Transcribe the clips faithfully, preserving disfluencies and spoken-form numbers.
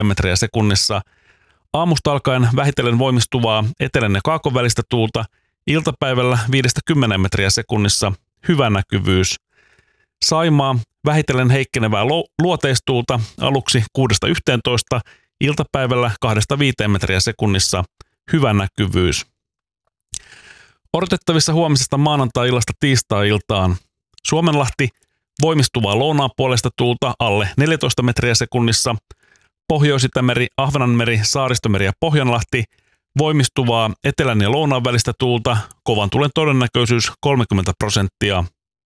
metriä sekunnissa. Aamusta alkaen vähitellen voimistuvaa etelän ja kaakon välistä tuulta, iltapäivällä viidestä kymmeneen metriä sekunnissa, hyvä näkyvyys. Saimaa, vähitellen heikkenevää luoteistuulta, aluksi kuudesta yhteentoista, iltapäivällä kahdesta viiteen metriä sekunnissa, hyvä näkyvyys. Odotettavissa huomisesta maanantai-illasta tiistai-iltaan. Suomenlahti, voimistuvaa lounaanpuoleista tuulta alle neljätoista metriä sekunnissa. Pohjois-Itämeri, Ahvenanmeri, Saaristomeri ja Pohjanlahti, voimistuvaa etelän ja lounaan välistä tuulta, kovan tulen todennäköisyys kolmekymmentä prosenttia.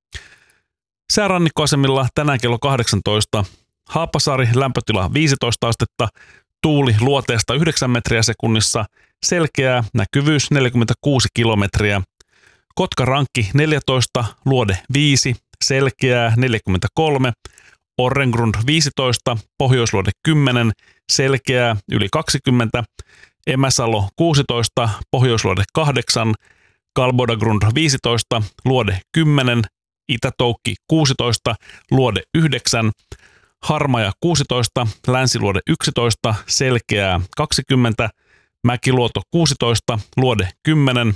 Säärannikkoasemilla tänään kello kahdeksantoista. Haapasaari, lämpötila viisitoista astetta, tuuli luoteesta yhdeksän metriä sekunnissa, selkeää, näkyvyys neljäkymmentäkuusi kilometriä. Kotka-Rankki neljätoista, luode viisi, selkeää neljäkymmentäkolme. Orrengrund viisitoista, pohjoisluode kymmenen, selkeää yli kaksikymmentä. Emäsalo kuusitoista, pohjoisluode kahdeksan. Kalbodagrund viisitoista, luode kymmenen. Itätoukki kuusitoista, luode yhdeksän. Harmaja kuusitoista, länsiluode yksitoista, selkeää kaksikymmentä. Mäkiluoto kuusitoista, luode kymmenen.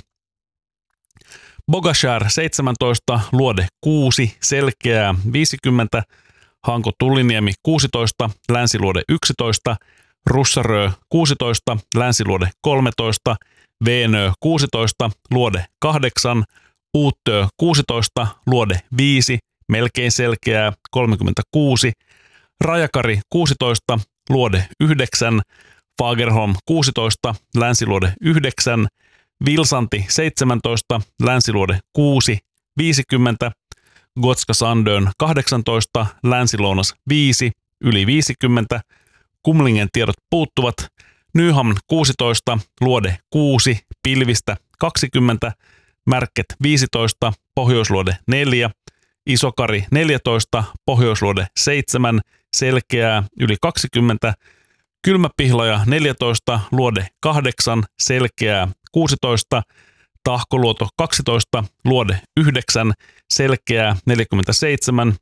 Bogashär seitsemäntoista, luode kuusi, selkeää viisikymmentä. Hanko Tulliniemi kuusitoista, länsiluode yksitoista. Russarö kuusitoista, länsiluode kolmetoista. Veenö kuusitoista, luode kahdeksan. Uuttö kuusitoista, luode viisi, melkein selkeää kolmekymmentäkuusi. Rajakari kuusitoista, luode yhdeksän. Fagerholm kuusitoista, länsiluode yhdeksän. Vilsanti seitsemäntoista, länsiluode kuusi, viisikymmentä. Gotska Sandön kahdeksantoista, länsilounas viisi, yli viisikymmentä. Kumlingen tiedot puuttuvat. Nyhamn kuusitoista, luode kuusi, pilvistä kaksikymmentä. Märket viisitoista, pohjoisluode neljä. Isokari neljätoista, pohjoisluode seitsemän, selkeää yli kaksikymmentä. Kylmäpihlaja neljätoista, luode kahdeksan, selkeää kuusitoista. Tahkoluoto kaksitoista, luode yhdeksän, selkeää neljäkymmentäseitsemän.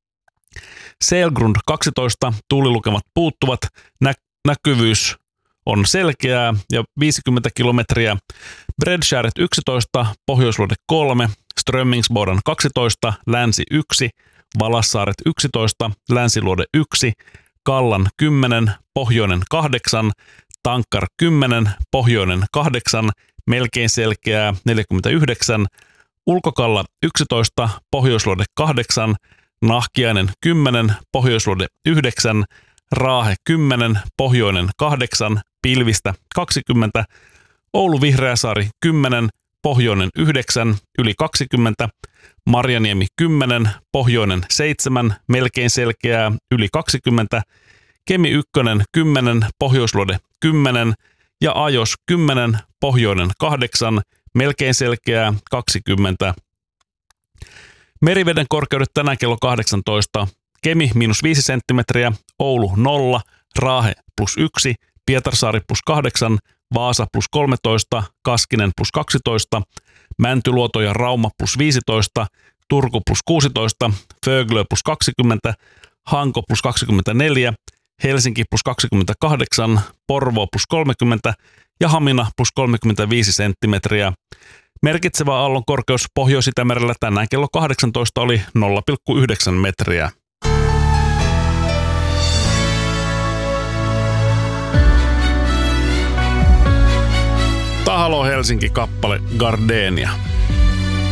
Selgrund kaksitoista, tuulilukemat puuttuvat, nä- näkyvyys on selkeää ja viisikymmentä kilometriä. Bredskäret yksitoista, pohjoisluode kolme, Strömmingsboden kaksitoista, länsi yksi, Valassaaret yksitoista, länsiluode yksi, Kallan kymmenen, pohjoinen kahdeksan, Tankkar kymmenen, pohjoinen kahdeksan, melkein selkeää neljäkymmentäyhdeksän, Ulkokalla yksitoista, pohjoisluode kahdeksan, Nahkiainen kymmenen, pohjoisluode yhdeksän, Raahe kymmenen, pohjoinen kahdeksan, pilvistä kaksikymmentä, Oulu Vihreäsaari kymmenen, pohjoinen yhdeksän, yli kaksikymmentä, Marjaniemi kymmenen, pohjoinen seitsemän, melkein selkeää, yli kaksikymmentä, Kemi yksi kymmenen, pohjoisluode kymmenen ja Ajos kymmenen, pohjoinen kahdeksan, melkein selkeää, kaksikymmentä. Meriveden korkeudet tänään kello kahdeksantoista. Kemi miinus viisi senttimetriä, Oulu nolla, Raahe plus yksi, Pietarsaari plus kahdeksan, Vaasa plus kolmetoista, Kaskinen plus kaksitoista, Mäntyluoto ja Rauma plus viisitoista, Turku plus kuusitoista, Föglö plus kaksikymmentä, Hanko plus kaksikymmentäneljä, Helsinki plus kaksikymmentäkahdeksan, Porvoo plus kolmekymmentä ja Hamina plus kolmekymmentäviisi senttimetriä. Merkitsevä aallon korkeus Pohjois-Itämerellä tänään kello kahdeksantoista oli nolla pilkku yhdeksän metriä. Tahalo Helsinki kappale Gardenia.